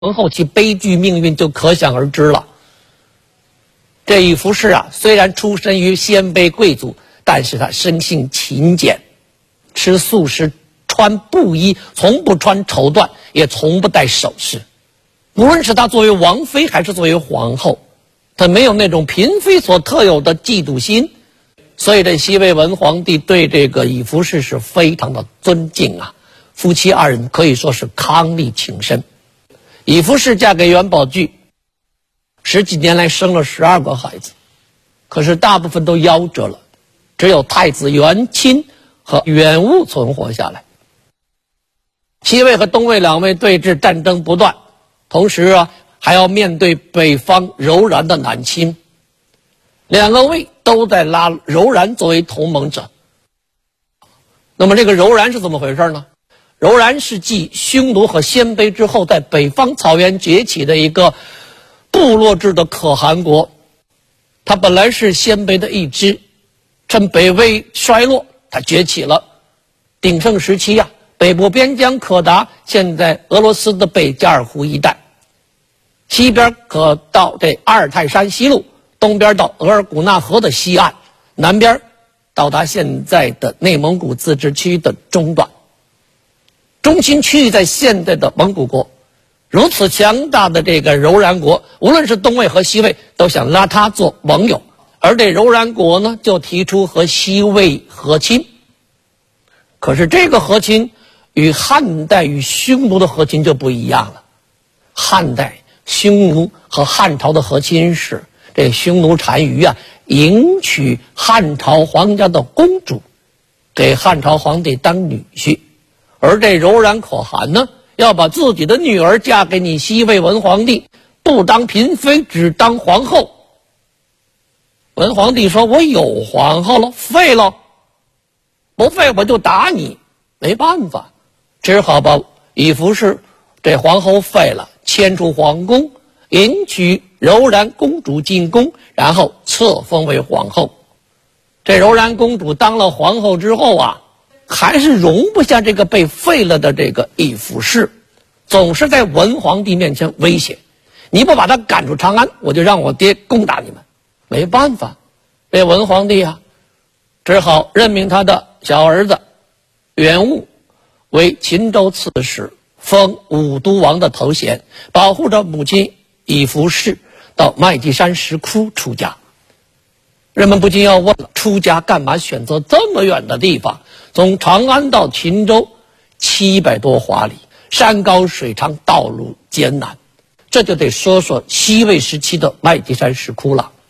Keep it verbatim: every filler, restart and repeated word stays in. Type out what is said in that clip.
后其悲剧命运就可想而知了。这以服氏啊，虽然出身于鲜卑贵族，但是他生性勤俭，吃素食，穿布衣，从不穿绸缎，也从不戴首饰。无论是他作为王妃还是作为皇后，他没有那种嫔妃所特有的嫉妒心，所以这西魏文皇帝对这个以服氏是非常的尊敬啊。夫妻二人可以说是伉俪情深。以服氏嫁给元宝炬，十几年来生了十二个孩子，可是大部分都夭折了，只有太子元钦和元务存活下来。西魏和东魏两魏对峙，战争不断，同时啊还要面对北方柔然的南侵，两个魏都在拉柔然作为同盟者。那么这个柔然是怎么回事呢？柔然是继匈奴和鲜卑之后，在北方草原崛起的一个部落制的可汗国。它本来是鲜卑的一支，趁北魏衰落，它崛起了。鼎盛时期呀、啊，北部边疆可达现在俄罗斯的北加尔湖一带，西边可到这阿尔泰山西路，东边到额尔古纳河的西岸，南边到达现在的内蒙古自治区的中段。中心区域在现在的蒙古国，如此强大的这个柔然国，无论是东魏和西魏都想拉他做盟友，而这柔然国呢，就提出和西魏和亲。可是这个和亲与汉代与匈奴的和亲就不一样了。汉代匈奴和汉朝的和亲是这匈奴单于啊，迎娶汉朝皇家的公主，给汉朝皇帝当女婿。而这柔然可汗呢，要把自己的女儿嫁给你西魏文皇帝，不当嫔妃，只当皇后。文皇帝说：“我有皇后了，废了，不废我就打你。”没办法，只好把以服氏这皇后废了，迁出皇宫，迎娶柔然公主进宫，然后册封为皇后。这柔然公主当了皇后之后啊，还是容不下这个被废了的这个以服氏，总是在文皇帝面前威胁：你不把他赶出长安，我就让我爹攻打你们。没办法，这文皇帝啊，只好任命他的小儿子元务为秦州刺史，封武都王的头衔，保护着母亲以服氏到麦积山石窟出家。人们不禁要问了，出家干嘛选择这么远的地方？从长安到秦州七百多华里，山高水长，道路艰难，这就得说说西魏时期的麦积山石窟了。